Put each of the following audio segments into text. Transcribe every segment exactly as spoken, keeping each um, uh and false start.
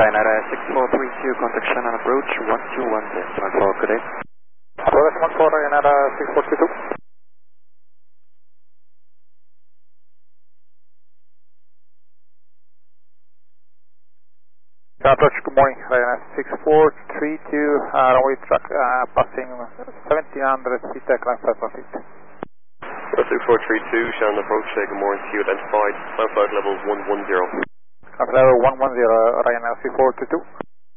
Ryanair six four three two, contact Shannon approach one two one zero. one four, good day. Approach one four, Ryanair six four two two. Approach, good morning, Ryanair six four three two, uh, runway track, uh, passing seventeen hundred feet, climb five one feet. six four three two, Shannon approach, uh, good morning to you, identified, climb flight level one one zero. Climb level one one zero, Ryanair six four two two.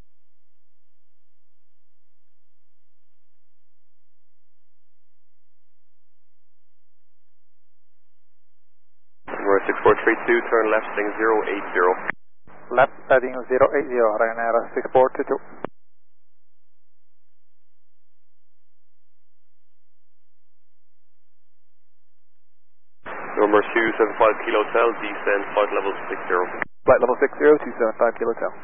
six four three two, turn left, heading zero eight zero. Left heading zero eight zero, Ryanair six four two two. Number two seven five Kilo Hotel, descend flight level six zero. Flight level six zero, two seven five Kilo Hotel.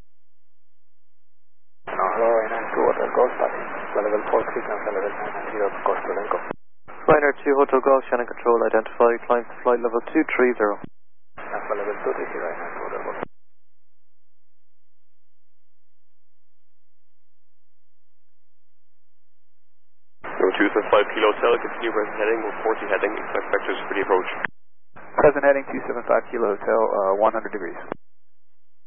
No, hello, Ryanair two Hotel Golf, passing flight level four three, cancel level nine nine zero, cost to Lenco. Ryanair two Hotel Golf, Shannon control, identify, climb to flight level two three zero. Cancel level two three zero, Ryanair two Hotel Golf. Number two seven five Kilo Hotel, continue present heading, one forty heading, expect vectors for the approach. Present heading two seven five Kilo Hotel, uh, one hundred degrees.